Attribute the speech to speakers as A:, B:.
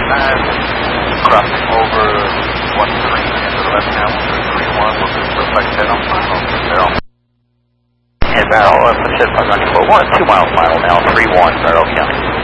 A: Crossing over 1-3 into the left now, 3-1, looking for flight 10 on final, barrel. And barrel, push it, 594, 1 2 miles final now, 3-1, Barrow County.